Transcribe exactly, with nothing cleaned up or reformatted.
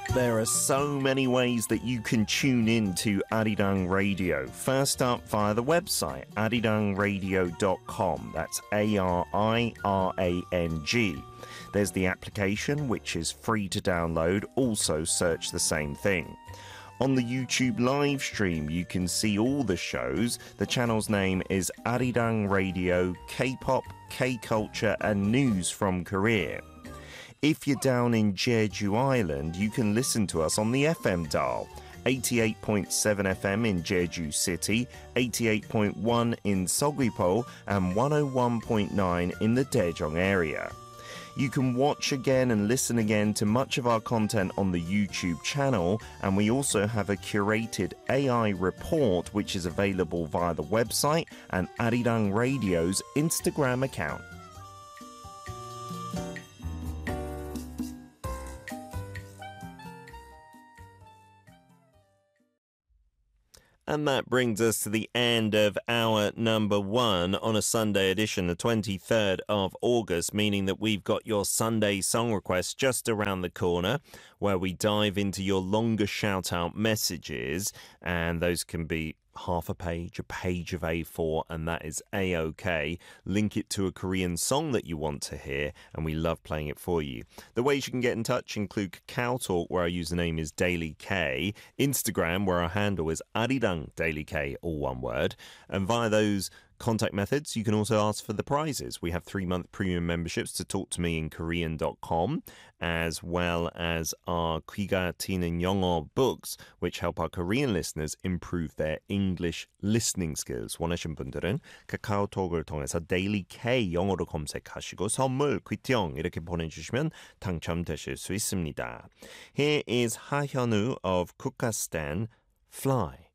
There are so many ways that you can tune in to Arirang Radio. First up, via the website, arirang radio dot com. That's A R I R A N G. There's the application, which is free to download. Also search the same thing. On the YouTube live stream, you can see all the shows. The channel's name is Arirang Radio, K-pop, K-culture and news from Korea. If you're down in Jeju Island, you can listen to us on the F M dial. eighty-eight point seven F M in Jeju City, eighty-eight point one in Seogwipo, and one oh one point nine in the Daejeong area. You can watch again and listen again to much of our content on the YouTube channel, and we also have a curated A I report which is available via the website and Arirang Radio's Instagram account. And that brings us to the end of hour number one on a Sunday edition, the twenty-third of August, meaning that we've got your Sunday song requests just around the corner, where we dive into your longer shout-out messages, and those can be half a page, a page of A four, and that is A-OK. Link it to a Korean song that you want to hear, and we love playing it for you. The ways you can get in touch include Kakao Talk, where our username is Daily K, Instagram, where our handle is Arirang Daily K, all one word, and via those contact methods, you can also ask for the prizes. We have three-month premium memberships to talk to me in Korean dot com, as well as our 귀가 트이는 영어 books, which help our Korean listeners improve their English listening skills. 원하신 분들은 카카오톡을 통해서 Daily K 영어로 검색하시고 선물, 귀티ong 이렇게 보내주시면 당첨되실 수 있습니다. Here is 하현우 of Kukastan, Fly.